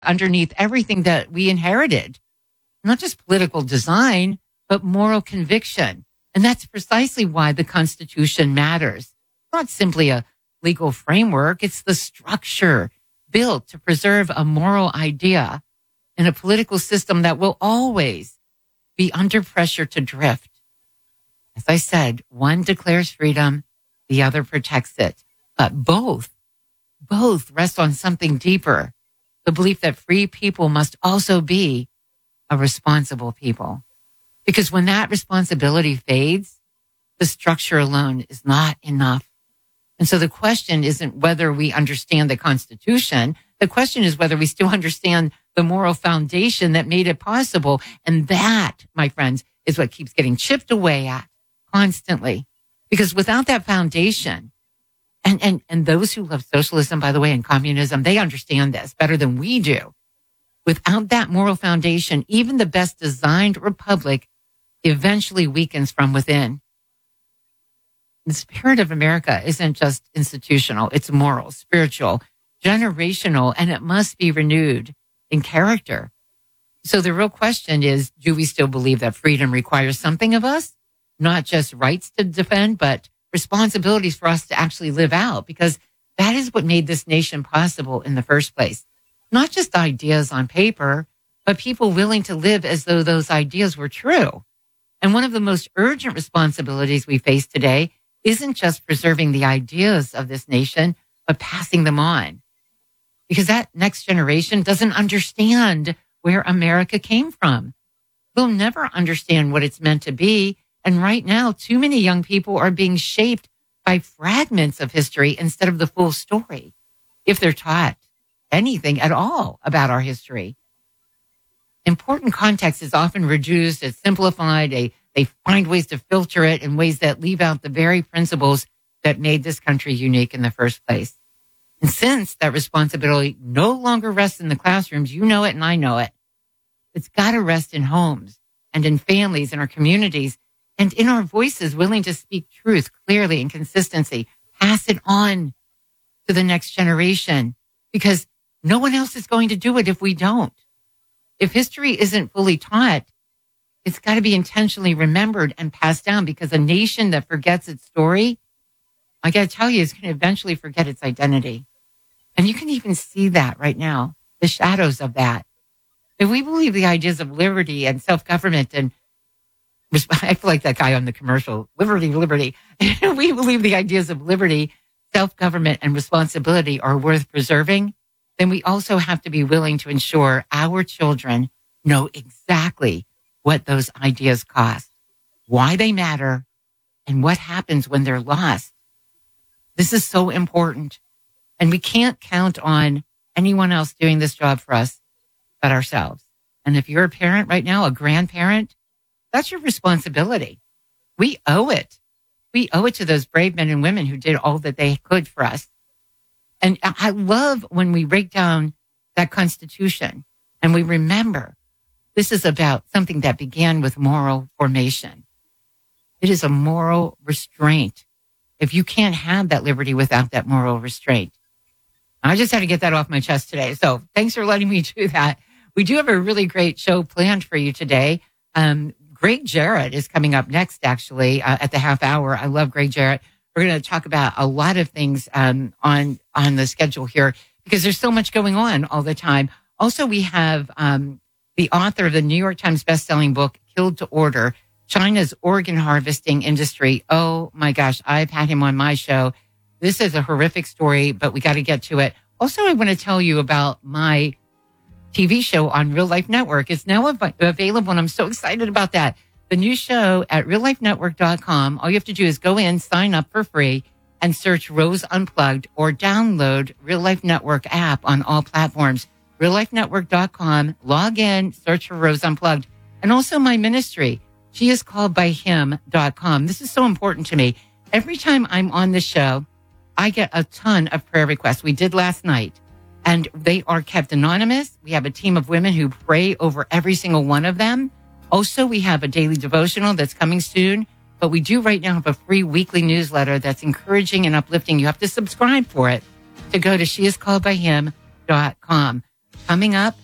underneath everything that we inherited, not just political design, but moral conviction. And that's precisely why the Constitution matters. It's not simply a legal framework. It's the structure built to preserve a moral idea in a political system that will always be under pressure to drift. As I said, one declares freedom, the other protects it. But both rest on something deeper, the belief that free people must also be a responsible people. Because when that responsibility fades, the structure alone is not enough. And so the question isn't whether we understand the Constitution. The question is whether we still understand the moral foundation that made it possible. And that, my friends, is what keeps getting chipped away at constantly. Because without that foundation, and those who love socialism, by the way, and communism, they understand this better than we do. Without that moral foundation, even the best designed republic eventually weakens from within. The spirit of America isn't just institutional. It's moral, spiritual, generational, and it must be renewed in character. So the real question is, do we still believe that freedom requires something of us? Not just rights to defend, but responsibilities for us to actually live out, because that is what made this nation possible in the first place. Not just ideas on paper, but people willing to live as though those ideas were true. And one of the most urgent responsibilities we face today isn't just preserving the ideas of this nation, but passing them on. Because that next generation doesn't understand where America came from. They'll never understand what it's meant to be. And right now, too many young people are being shaped by fragments of history instead of the full story, if they're taught anything at all about our history. Important context is often reduced, it's simplified. They find ways to filter it in ways that leave out the very principles that made this country unique in the first place. And since that responsibility no longer rests in the classrooms, you know it and I know it, it's got to rest in homes and in families, in our communities, and in our voices willing to speak truth clearly and consistency. Pass it on to the next generation, because no one else is going to do it if we don't. If history isn't fully taught, it's got to be intentionally remembered and passed down, because a nation that forgets its story, I got to tell you, is going to eventually forget its identity. And you can even see that right now, the shadows of that. If we believe the ideas of liberty and self-government, and I feel like that guy on the commercial, liberty. If we believe the ideas of liberty, self-government, and responsibility are worth preserving, then we also have to be willing to ensure our children know exactly what those ideas cost, why they matter, and what happens when they're lost. This is so important. And we can't count on anyone else doing this job for us but ourselves. And if you're a parent right now, a grandparent, that's your responsibility. We owe it. We owe it to those brave men and women who did all that they could for us. And I love when we break down that Constitution and we remember this is about something that began with moral formation. It is a moral restraint. If you can't have that liberty without that moral restraint. I just had to get that off my chest today. So thanks for letting me do that. We do have a really great show planned for you today. Greg Jarrett is coming up next, actually, at the half hour. I love Greg Jarrett. We're going to talk about a lot of things on the schedule here, because there's so much going on all the time. Also, we have the author of the New York Times bestselling book, Killed to Order, China's Organ Harvesting Industry. Oh, my gosh, I've had him on my show. This is a horrific story, but we got to get to it. Also, I want to tell you about my TV show on Real Life Network. It's now available, and I'm so excited about that. The new show at reallifenetwork.com. All you have to do is go in, sign up for free, and search Rose Unplugged, or download Real Life Network app on all platforms. reallifenetwork.com. Log in, search for Rose Unplugged. And also my ministry, sheiscalledbyhim.com. This is so important to me. Every time I'm on the show, I get a ton of prayer requests. We did last night. And they are kept anonymous. We have a team of women who pray over every single one of them. Also, we have a daily devotional that's coming soon. But we do right now have a free weekly newsletter that's encouraging and uplifting. You have to subscribe for it to go to sheiscalledbyhim.com. Coming up,